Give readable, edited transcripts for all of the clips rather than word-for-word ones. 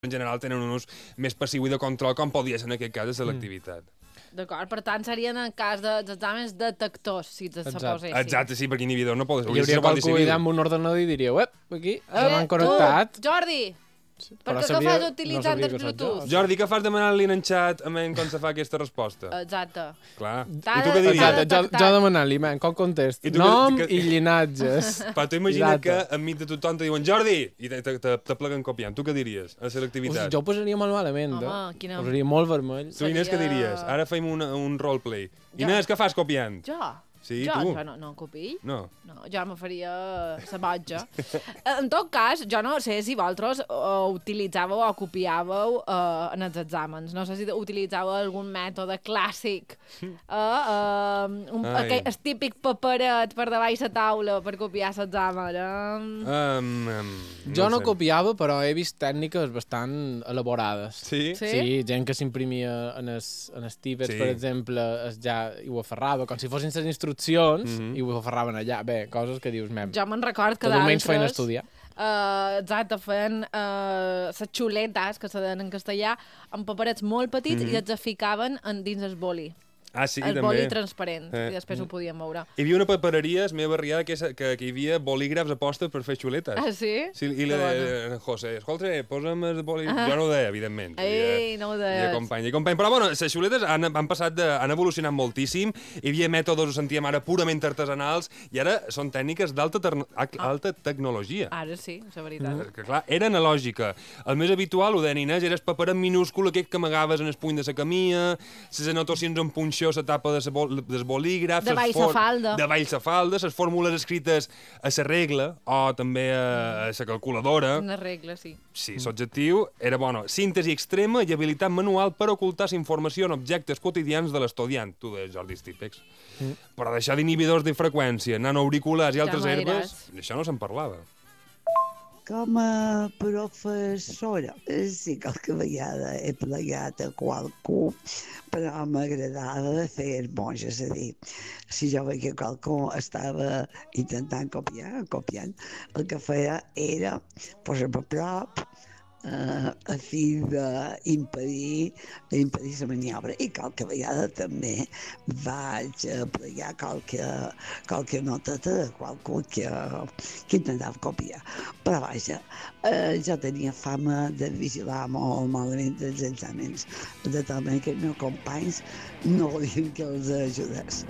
en general tenen un ús més passiu i de control, com podria ser en aquest cas de selectivitat. D'acord, per tant, serien en cas dels exàmens detectors, si se posessin. Exacte, sí, perquè inhibidor no pot ser. Hi hauria qualcú allà amb un ordenador i diria, aquí, se m'han connectat. Jordi, per què fas utilitzant el Bluetooth? Jordi, què fas demanant-li en xat com se fa aquesta resposta? Exacte. Clar. I tu què diries? Jo demanant-li, com contest? Nom i llinatges. Però tu imagina que enmig de tothom te diuen Jordi, i te pleguen copiant. Tu què diries a selectivitat? Jo ho posaria molt malament. Posaria molt vermell. Tu, Inés, què diries? Ara fem un roleplay. Inés, què fas copiant? Jo? Sí, jo, tu? Jo no copiï. No? No, jo me faria la boja. En tot cas, jo no sé si vosaltres utilitzàveu o copiàveu en els exàmens. No sé si utilitzàveu algun mètode clàssic. El típic paperet per davall la taula per copiar l'examen. Jo no copiava, però he vist tècniques bastant elaborades. Sí? Sí, gent que s'imprimia en els tíbets, per exemple, ja ho aferrava, com si fossin les instruccions, i ho aferraven allà. Bé, coses que dius, jo me'n record que d'altres... feien estudiar. Exacte, feien les xuletes, que se deien en castellà, amb paperets molt petits i els ficaven dins el boli. Ah, sí, el també. boli transparent, i després ho podíem moure. Hi havia una papereria, la meva barriada, que hi havia bolígrafs a posta per fer xuletes. Ah, sí? Sí, i la de José, escolta, posa'm el bolígraf... Jo no ho deia, evidentment. Ei, no ho deies. I company. Però, bueno, les xuletes han evolucionat moltíssim. Hi havia mètodes, ho sentíem ara, purament artesanals, i ara són tècniques d'alta tecnologia. Ara sí, és la veritat. Que, clar, era analògica. El més habitual, ho deien Inés, era el paperet minúscul, aquest que amagaves en el puny de la camia, les anotacions en punxó, la tapa del bolígraf... De baix la falda. De baix la falda, les fórmules escrites a la regla, o també a la calculadora. Una regla, sí. Sí, l'objectiu era, síntesi extrema i habilitat manual per ocultar la informació en objectes quotidians de l'estudiant. Tu deies, Jordi Stípex. Però deixar d'inhibidors de freqüència, nanoauriculars i altres herbes, d'això no se'n parlava. Com a professora, sí que qualque vegada he plegat a qualcú, però m'agradava fer monja, és a dir, si jo veia que qualcú estava intentant copiant, el que feia era posar-me a prop a fi d'impedir la maniobra. I qualque vegada també vaig plegar qualque noteta de qualcú que intentava copiar. Però vaja, jo tenia fama de vigilar molt malament els exàmens, de tal manera que els meus companys no volien que els ajudés.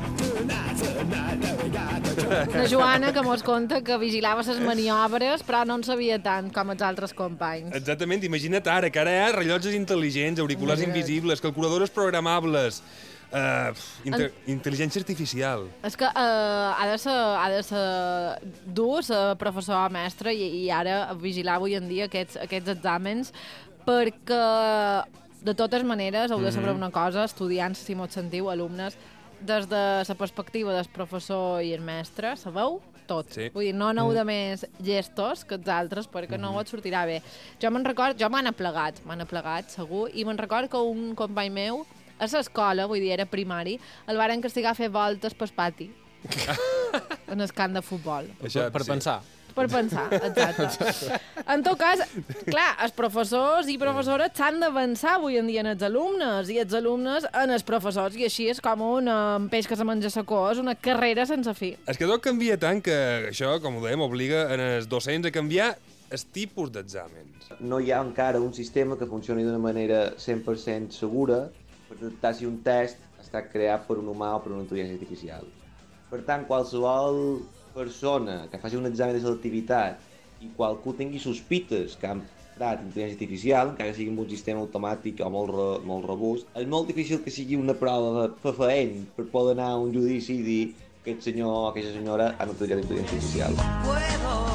La Joana, que mos conta que vigilava les maniobres, però no en sabia tant com els altres companys. Exactament, imagina't ara, que ara hi ha rellotges intel·ligents, auriculars invisibles, calculadores programables, intel·ligència artificial. És que ha de ser dur ser professor o mestre i ara vigilar avui en dia aquests exàmens, perquè de totes maneres heu de saber una cosa, estudiants, si mos sentiu, alumnes, des de la perspectiva del professor i el mestre, sabeu tot. Sí. Vull dir, no aneu de més llestos que els altres perquè no et sortirà bé. Jo me'n record, jo m'han aplegat segur, i me'n record que un company meu a l'escola, vull dir, era primari, el varen castigar a fer voltes pel pati en el camp de futbol. Per pensar. Per pensar, exacte. En tot cas, clar, els professors i professores s'han d'avançar avui en dia en els alumnes i els alumnes en els professors, i així és com un peix que se menja la cua, és una carrera sense fi. És que tot canvia tant que això, com ho dèiem, obliga els docents a canviar els tipus d'exàmens. No hi ha encara un sistema que funcioni d'una manera 100% segura per detectar si un test ha estat creat per un humà o per una intel·ligència artificial. Per tant, qualsevol persona que faci un examen de selectivitat i qualcú tingui sospites que ha emprat intel·ligència artificial, encara que sigui un sistema automàtic o molt robust, és molt difícil que sigui una prova fefaent per poder anar a un judici i dir que aquest senyor o aquesta senyora han utilitzat intel·ligència artificial.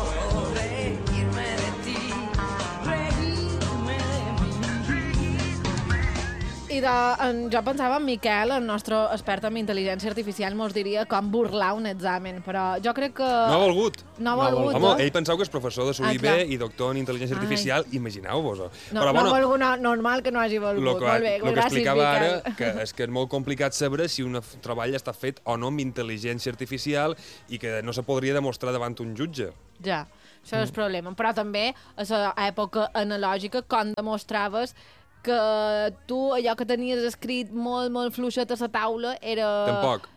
I jo pensava en Miquel, el nostre expert en intel·ligència artificial, mos diria com burlar un examen, però jo crec que... No ha volgut. No ha volgut. Home, ell pensava que és professor de SUIB i doctor en intel·ligència artificial, imagineu-vos-ho. No ha volgut, normal que no hagi volgut. Molt bé, gràcies, Miquel. El que explicava ara, que és que és molt complicat saber si un treball està fet o no amb intel·ligència artificial i que no se podria demostrar davant un jutge. Ja. Això és el problema. Però també, a l'època analògica, quan demostraves que tu, allò que tenies escrit molt, molt fluixet a la taula, era... Tampoc.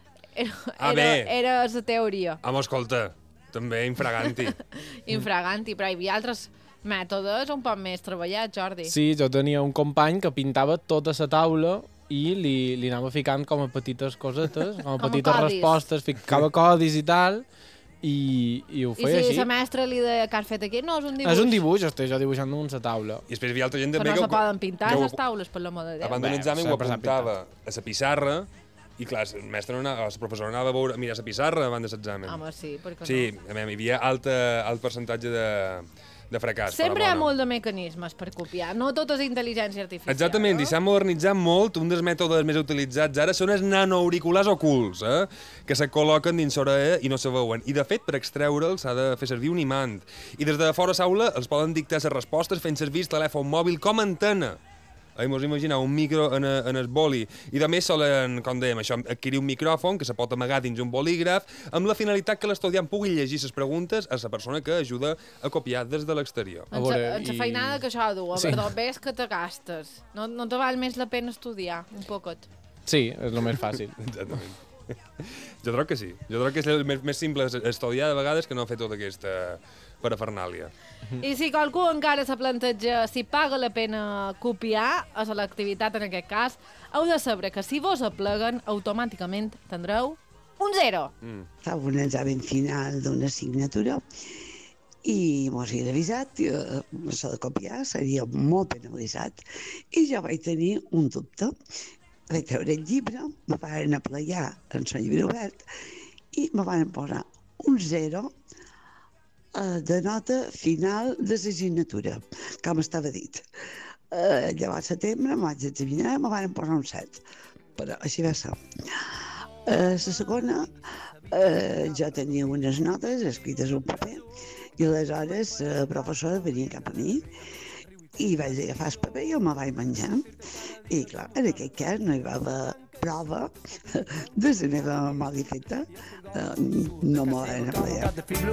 Era la teoria. Home, escolta, també infraganti. Infraganti, però hi havia altres mètodes un poc més treballats, Jordi. Sí, jo tenia un company que pintava tota la taula i li anava ficant com a petites cosetes, com a petites codis. respostes, ficava codis i tal, i ho feia així. I si la mestra li deia que has fet aquí, no, és un dibuix. És un dibuix, estic jo dibuixant damunt la taula. I després hi havia altra gent Que també no se poden pintar les taules, per l'amor de Déu. abans d'un Bé, examen ho sempre s'ha apuntava a la pissarra i clar, el mestre no anava, el professor anava a veure, mira la pissarra abans de l'examen. Home, sí, perquè Sí, no. a veure, hi havia alt percentatge de fracàs. Sempre hi però ha bueno. molt de mecanismes per copiar, no tot és intel·ligència artificial. Exactament, i s'ha modernitzat molt. Un dels mètodes més utilitzats ara són els nanoauriculars ocults, que se col·loquen dins l'orella i no se veuen. I, de fet, per extreure'ls s'ha de fer servir un imant. I des de fora l'aula els poden dictar les respostes fent servir el telèfon mòbil com a antena. Mos imagineu un micro en el boli. I, a més, solen, com dèiem, això, adquirir un micròfon que se pot amagar dins un bolígraf amb la finalitat que l'estudiant pugui llegir les preguntes a la persona que ajuda a copiar des de l'exterior. A veure, En la feinada que això du, a Sí. veure, ves que te gastes. No te val més la pena estudiar, un poquet. Sí, és el més fàcil. Exactament. Jo crec que sí. Jo crec que és el més simple estudiar de vegades que no fer tota aquesta parafernàlia. I si qualcú encara se planteja si paga la pena copiar a l'activitat en aquest cas, heu de saber que si vos apleguen, automàticament tindreu un 0. Estava un examen final d'una assignatura i mos havien avisat que s'ha de copiar, seria molt penalitzat. I jo vaig tenir un dubte. Vaig treure el llibre, me van aplegar en el llibre obert i me van posar un 0 de nota final de l'assignatura, com estava dit. Llavors, a setembre, em vaig examinar, me van posar un 7. Però així va ser. La segona, jo tenia unes notes escrites al paper i aleshores la professora venia cap a mi i vaig agafar el paper i el me vaig menjar. I clar, en aquest cas no hi va haver prova de la meva mala feta. No m'ho van aplegar.